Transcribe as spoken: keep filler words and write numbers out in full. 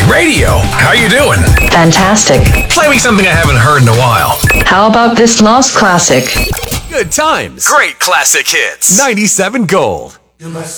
Radio, how you doing? Fantastic. Play me something I haven't heard in a while. How about this lost classic? Good times. Great classic hits. ninety-seven Gold. You must